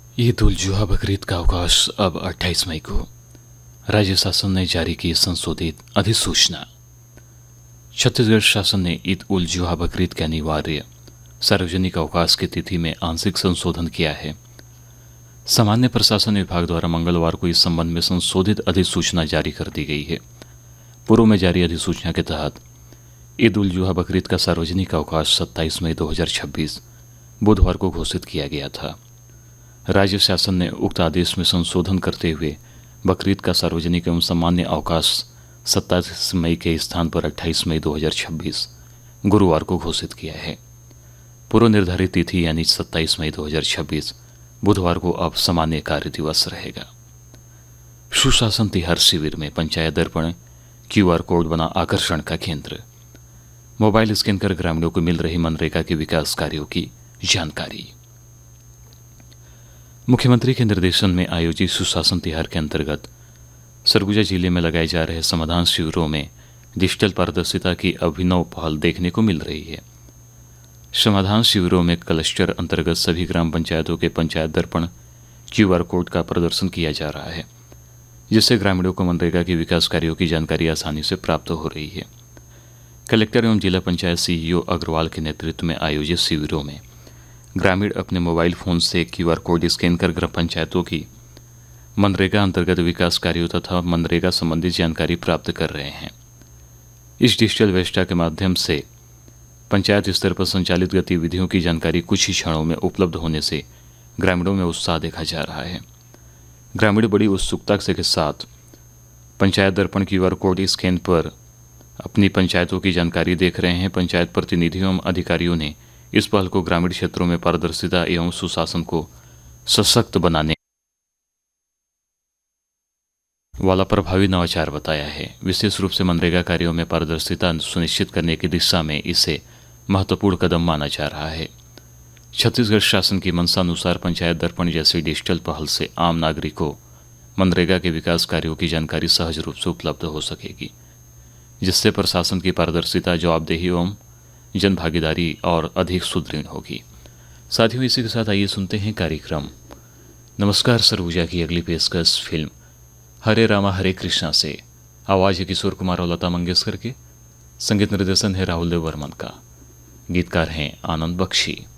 ईद उल जुहा बकरीद का अवकाश अब 28 मई को। राज्य शासन ने जारी की संशोधित अधिसूचना। छत्तीसगढ़ शासन ने ईद उल जुहा बकरीद के अनिवार्य सार्वजनिक अवकाश की तिथि में आंशिक संशोधन किया है। सामान्य प्रशासन विभाग द्वारा मंगलवार को इस संबंध में संशोधित अधिसूचना जारी कर दी गई है। पूर्व में जारी अधिसूचना के तहत ईद उल जुहा बकरीद का सार्वजनिक अवकाश 27 मई 2026 बुधवार को घोषित किया गया था। राज्य शासन ने उक्त आदेश में संशोधन करते हुए बकरीद का सार्वजनिक एवं सामान्य अवकाश 27 मई के स्थान पर 28 मई 2026 गुरुवार को घोषित किया है। पूर्व निर्धारित तिथि यानी 27 मई 2026 बुधवार को अब सामान्य कार्य दिवस रहेगा। सुशासन तिहार शिविर में पंचायत दर्पण QR कोड बना आकर्षण का केंद्र। मोबाइल स्कैन कर ग्रामीणों को मिल रही मनरेगा के विकास कार्यों की जानकारी। मुख्यमंत्री के निर्देशन में आयोजित सुशासन तिहार के अंतर्गत सरगुजा जिले में लगाए जा रहे समाधान शिविरों में डिजिटल पारदर्शिता की अभिनव पहल देखने को मिल रही है। समाधान शिविरों में क्लस्टर अंतर्गत सभी ग्राम पंचायतों के पंचायत दर्पण QR कोड का प्रदर्शन किया जा रहा है, जिससे ग्रामीणों को मनरेगा के विकास कार्यों की जानकारी आसानी से प्राप्त हो रही है। कलेक्टर एवं जिला पंचायत CEO अग्रवाल के नेतृत्व में आयोजित शिविरों में ग्रामीण अपने मोबाइल फोन से QR कोड स्कैन कर ग्राम पंचायतों की मनरेगा अंतर्गत विकास कार्यों तथा मनरेगा संबंधी जानकारी प्राप्त कर रहे हैं। इस डिजिटल व्यवस्था के माध्यम से पंचायत स्तर पर संचालित गतिविधियों की जानकारी कुछ ही क्षणों में उपलब्ध होने से ग्रामीणों में उत्साह देखा जा रहा है। ग्रामीण बड़ी उत्सुकता के साथ पंचायत दर्पण QR कोड स्कैन पर अपनी पंचायतों की जानकारी देख रहे हैं। पंचायत प्रतिनिधियों एवं अधिकारियों ने इस पहल को ग्रामीण क्षेत्रों में पारदर्शिता एवं सुशासन को सशक्त बनाने वाला प्रभावी नवाचार बताया है। विशेष रूप से मनरेगा कार्यों में पारदर्शिता सुनिश्चित करने की दिशा में इसे महत्वपूर्ण कदम माना जा रहा है। छत्तीसगढ़ शासन की मंशानुसार पंचायत दर्पण जैसी डिजिटल पहल से आम नागरिकों को मनरेगा के विकास कार्यों की जानकारी सहज रूप से उपलब्ध हो सकेगी, जिससे प्रशासन की पारदर्शिता, जवाबदेही एवं जन भागीदारी और अधिक सुदृढ़ होगी। साथियों, इसी के साथ आइए सुनते हैं कार्यक्रम नमस्कार सरगुजा की अगली पेशकश फिल्म हरे रामा हरे कृष्णा से। आवाज है किशोर कुमार और लता मंगेशकर के। संगीत निर्देशन है राहुल देव वर्मन का। गीतकार हैं आनंद बख्शी।